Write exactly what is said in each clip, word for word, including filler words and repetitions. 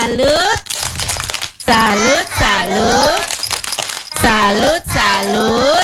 salut. Salut, salut. Salut, salut.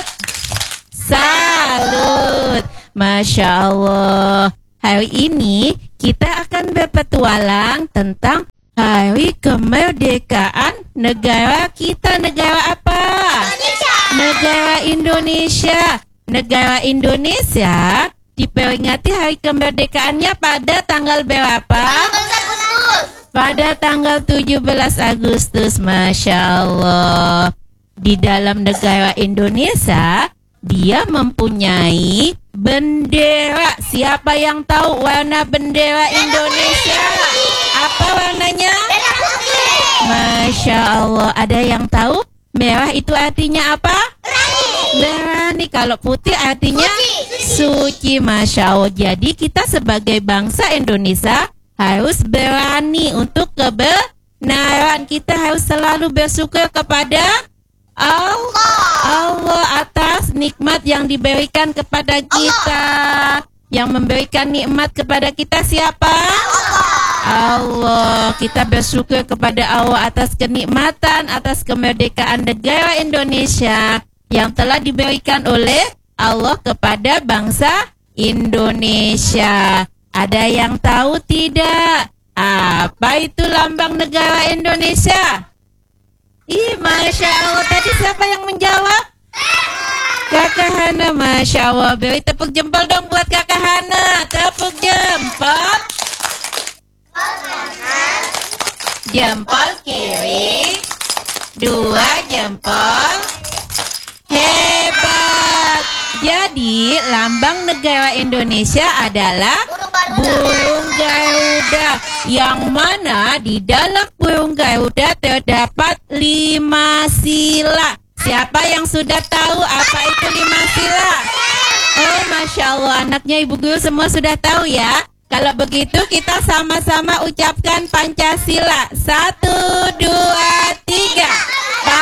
Salut. Masya Allah. Hari ini kita akan berpetualang tentang hari kemerdekaan negara kita. Negara apa? Indonesia. Negara Indonesia. Negara Indonesia diperingati hari kemerdekaannya pada tanggal berapa? Pada tanggal tujuh belas Agustus. Masya Allah. Di dalam negara Indonesia, dia mempunyai bendera. Siapa yang tahu warna bendera Indonesia? Apa warnanya? Masya Allah. Ada yang tahu? Merah itu artinya apa? Berani. Kalau putih artinya suci. Masya Allah. Jadi kita sebagai bangsa Indonesia harus berani untuk kebenaran. Kita harus selalu bersyukur kepada Allah, Allah atas nikmat yang diberikan kepada kita. Yang memberikan nikmat kepada kita siapa? Allah. Kita bersyukur kepada Allah atas kenikmatan, atas kemerdekaan negara Indonesia yang telah diberikan oleh Allah kepada bangsa Indonesia. Ada yang tahu tidak? Apa itu lambang negara Indonesia? Ih, Masya Allah. Tadi siapa yang menjawab? Kakak Hana. Masya Allah. Beri tepuk jempol dong buat Kakak Hana. Tepuk jempol. Jempol kiri. Dua jempol. Hebat. Jadi lambang negara Indonesia adalah burung Garuda, yang mana di dalam burung Garuda terdapat lima sila. Siapa yang sudah tahu apa itu lima sila? Oh, Masya Allah, anaknya Ibu Guru semua sudah tahu ya. Kalau begitu kita sama-sama ucapkan Pancasila. Satu, dua, tiga.